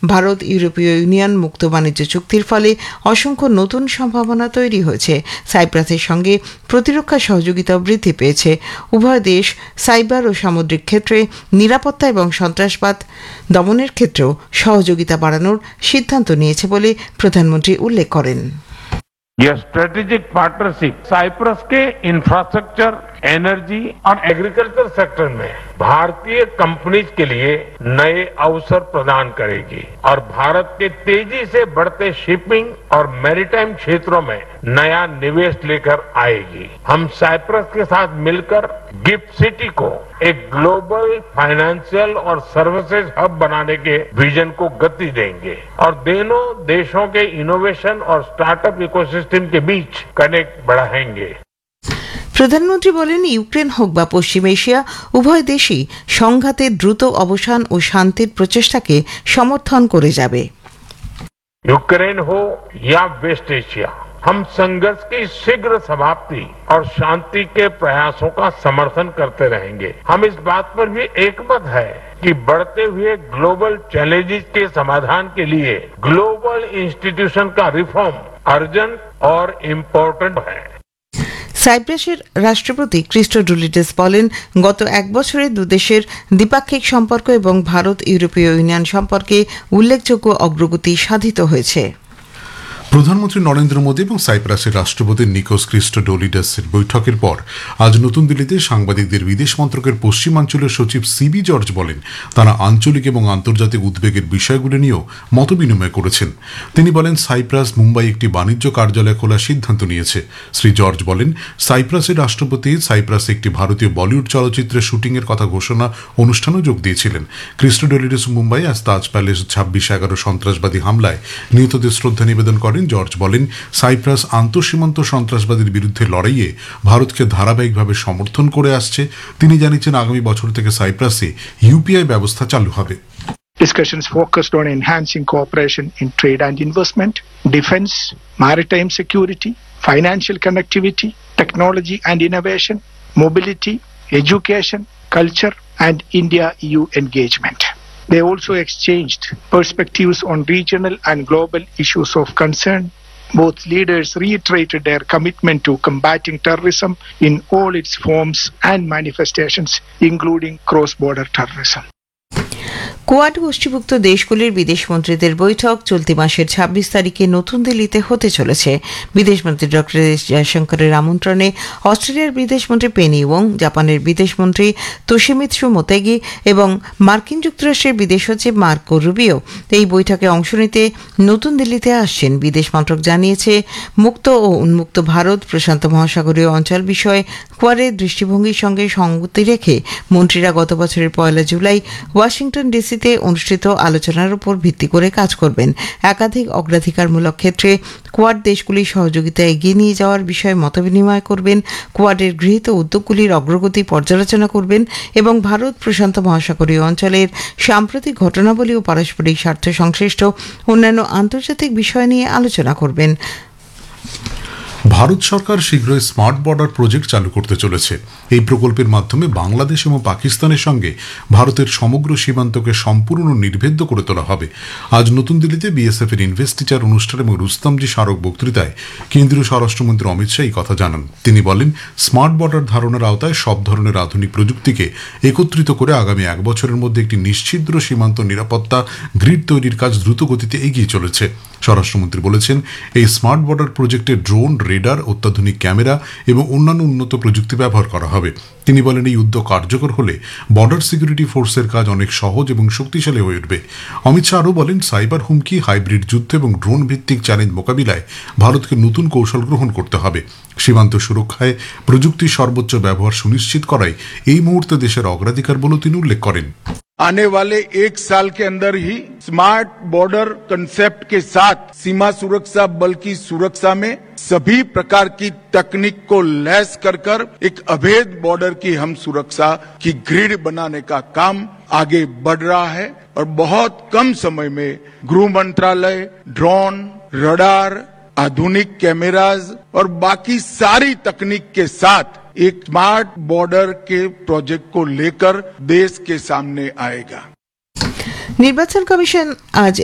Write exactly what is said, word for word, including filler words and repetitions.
ভারত ইউরোপীয় ইউনিয়ন মুক্ত বাণিজ্য চুক্তির ফলে অসংখ্য নতুন সম্ভাবনা তৈরি হয়েছে। সাইপ্রাসের সঙ্গে প্রতিরক্ষা সহযোগিতা বৃদ্ধি পেয়েছে। উভয় দেশ সাইবার ও সামুদ্রিক ক্ষেত্রে নিরাপত্তা এবং সন্ত্রাসবাদ দমনের ক্ষেত্রেও সহযোগিতা বাড়ানোর সিদ্ধান্ত নিয়েছে বলে প্রধানমন্ত্রী উল্লেখ করেন। यह स्ट्रेटेजिक पार्टनरशिप साइप्रस के इंफ्रास्ट्रक्चर, एनर्जी और एग्रीकल्चर सेक्टर में भारतीय कंपनीज के लिए नए अवसर प्रदान करेगी और भारत के तेजी से बढ़ते शिपिंग और मैरीटाइम क्षेत्रों में नया निवेश लेकर आएगी। हम साइप्रस के साथ मिलकर गिफ्ट सिटी को एक ग्लोबल फाइनेंशियल और सर्विसेज हब बनाने के विजन को गति देंगे और दोनों देशों के इनोवेशन और स्टार्टअप इकोसिस्टम के बीच कनेक्ट बढ़ाएंगे। প্রধানমন্ত্রী বলেন, ইউক্রেন হোক বা পশ্চিম এশিয়া, উভয় দেশই সংঘাতের দ্রুত অবসান ও শান্তির প্রচেষ্টাকে সমর্থন করে যাবে। यूक्रेन हो या वेस्ट एशिया, हम संघर्ष की शीघ्र समाप्ति और शांति के प्रयासों का समर्थन करते रहेंगे। हम इस बात पर भी एकमत है कि बढ़ते हुए ग्लोबल चैलेंजेस के समाधान के लिए ग्लोबल इंस्टीट्यूशन का रिफॉर्म अर्जेंट और इम्पोर्टेंट है। সাইপ্রাসের রাষ্ট্রপতি ক্রিস্টোডুলিডেস বলেন, গত এক বছরে দুদেশের দ্বিপাক্ষিক সম্পর্ক এবং ভারত ইউরোপীয় ইউনিয়ন সম্পর্কে উল্লেখযোগ্য অগ্রগতি সাধিত হয়েছে। প্রধানমন্ত্রী নরেন্দ্র মোদী এবং সাইপ্রাসের রাষ্ট্রপতি নিকোস ক্রিস্টোডোলিডাসের বৈঠকের পর আজ নতুন দিল্লিতে সাংবাদিকদের বিদেশ মন্ত্রকের পশ্চিমাঞ্চলের সচিব সিবি জর্জ বলেন, তারা আঞ্চলিক এবং আন্তর্জাতিক উদ্বেগের বিষয়গুলি নিয়েও মতবিনিময় করেছেন। তিনি বলেন, সাইপ্রাস মুম্বাই একটি বাণিজ্য কার্যালয় খোলার সিদ্ধান্ত নিয়েছে। শ্রী জর্জ বলেন, সাইপ্রাসের রাষ্ট্রপতি সাইপ্রাসে একটি ভারতীয় বলিউড চলচ্চিত্রের শুটিংয়ের কথা ঘোষণা অনুষ্ঠানেও যোগ দিয়েছিলেন। ক্রিস্টোডোলিডাস মুম্বাই আজ তাজ প্যালেস ছাব্বিশ এগারো সন্ত্রাসবাদী হামলায় নিহতদের শ্রদ্ধা নিবেদন করেন। জর্জ বলেন, সাইপ্রাস আন্তঃসীমান্ত সন্ত্রাসবাদের বিরুদ্ধে লড়াইয়ে ভারতকে ধারাবাহিকভাবে সমর্থন করে আসছে। তিনি জানিয়েছেন, আগামী বছর থেকে সাইপ্রাসে ইউপিআই ব্যবস্থা চালু হবে। Discussions focused on enhancing cooperation in trade and investment, defense, maritime security, financial connectivity, technology and innovation, mobility, education, culture, and India-E U engagement. They also exchanged perspectives on regional and global issues of concern. Both leaders reiterated their commitment to combating terrorism in all its forms and manifestations, including cross-border terrorism. Quad গোষ্ঠীভুক্ত দেশগুলির বিদেশমন্ত্রীদের বৈঠক চলতি মাসের ছাব্বিশ তারিখে নতুন দিল্লিতে হতে চলেছে। বিদেশমন্ত্রী ডক্টর এস জয়শঙ্করের আমন্ত্রণে অস্ট্রেলিয়ার বিদেশমন্ত্রী পেনি ওয়ং, জাপানের বিদেশমন্ত্রী তোশিমিৎসু মোতেগি এবং মার্কিন যুক্তরাষ্ট্রের বিদেশ সচিব মার্কো রুবিও এই বৈঠকে অংশ নিতে নতুন দিল্লিতে আসছেন। বিদেশ মন্ত্রক জানিয়েছে, মুক্ত ও উন্মুক্ত ভারত প্রশান্ত মহাসাগরীয় অঞ্চল বিষয়ে কোয়াডের দৃষ্টিভঙ্গির সঙ্গে সঙ্গতি রেখে মন্ত্রীরা গত বছরের পয়লা জুলাই ওয়াশিংটন ডিসি অনুষ্ঠিত আলোচনার উপর ভিত্তি করে কাজ করবেন। একাধিক অগ্রাধিকারমূলক ক্ষেত্রে কোয়াড দেশগুলি সহযোগিতা এগিয়ে নিয়ে যাওয়ার বিষয়ে মতবিনিময় করবেন, কোয়াডের গৃহীত উদ্যোগগুলির অগ্রগতি পর্যালোচনা করবেন এবং ভারত প্রশান্ত মহাসাগরীয় অঞ্চলের সাম্প্রতিক ঘটনাবলী ও পারস্পরিক স্বার্থ সংশ্লিষ্ট অন্যান্য আন্তর্জাতিক বিষয় নিয়ে আলোচনা করবেন। ভারত সরকার শীঘ্রই স্মার্ট বর্ডার প্রজেক্ট চালু করতে চলেছে। এই প্রকল্পের মাধ্যমে বাংলাদেশ এবং পাকিস্তানের সঙ্গে ভারতের সমগ্র সীমান্তকে সম্পূর্ণ নির্ভেদ্য করে তোলা হবে। আজ নতুন দিল্লিতে বিএসএফ এর ইনভেস্টিচার অনুষ্ঠান এবং রুস্তমজি স্মারক বক্তৃতায় কেন্দ্রীয় স্বরাষ্ট্রমন্ত্রী অমিত শাহ এই কথা জানান। তিনি বলেন, স্মার্ট বর্ডার ধারণার আওতায় সব ধরনের আধুনিক প্রযুক্তিকে একত্রিত করে আগামী এক বছরের মধ্যে একটি নিশ্ছিদ্র সীমান্ত নিরাপত্তা গ্রিড তৈরির কাজ দ্রুত গতিতে এগিয়ে চলেছে। স্বরাষ্ট্রমন্ত্রী বলেছেন, এই স্মার্ট বর্ডার প্রজেক্টে ড্রোন, রেডার, অত্যাধুনিক ক্যামেরা এবং অন্যান্য উন্নত প্রযুক্তি ব্যবহার করা হবে। তিনি বলেন, এই উদ্যোগ কার্যকর হলে বর্ডার সিকিউরিটি ফোর্সের কাজ অনেক সহজ এবং শক্তিশালী হয়ে উঠবে। অমিত শাহ আরও বলেন, সাইবার হুমকি, হাইব্রিড যুদ্ধ এবং ড্রোন ভিত্তিক চ্যালেঞ্জ মোকাবিলায় ভারতকে নতুন কৌশল গ্রহণ করতে হবে। সীমান্ত সুরক্ষায় প্রযুক্তির সর্বোচ্চ ব্যবহার সুনিশ্চিত করাই এই মুহূর্তে দেশের অগ্রাধিকার বলে তিনি উল্লেখ করেন। आने वाले एक साल के अंदर ही स्मार्ट बॉर्डर कंसेप्ट के साथ सीमा सुरक्षा बल की सुरक्षा में सभी प्रकार की तकनीक को लैस कर कर एक अभेद बॉर्डर की हम सुरक्षा की ग्रिड बनाने का काम आगे बढ़ रहा है और बहुत कम समय में गृह मंत्रालय ड्रोन, रडार, आधुनिक कैमराज और बाकी सारी तकनीक के साथ एक स्मार्ट बॉर्डर के प्रोजेक्ट को लेकर देश के सामने आएगा। নির্বাচন কমিশন আজ